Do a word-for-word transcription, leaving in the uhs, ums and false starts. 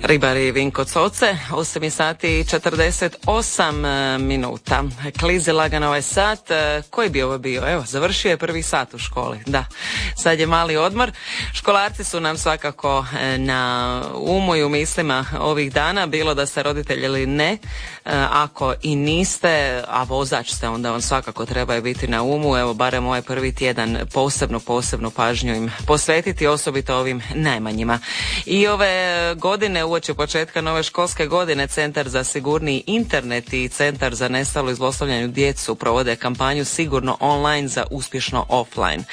Ribari Vinko Coce, osam sati i četrdeset osam minuta. Klizi lagano ovaj sat. Koji bi ovo bio? Evo, završio je prvi sat u školi. Da, sad je mali odmor. Školarci su nam svakako na umu i u mislima ovih dana, bilo da ste roditelji ili ne. Ako i niste, a vozač ste, onda on svakako treba biti na umu. Evo, barem ovaj prvi tjedan posebnu, posebnu pažnju im posvetiti, osobito ovim najmanjima. I ove godine, uoči početka nove školske godine, Centar za sigurniji internet i Centar za nestalu i zlostavljanu djecu provode kampanju Sigurno online za uspješno offline.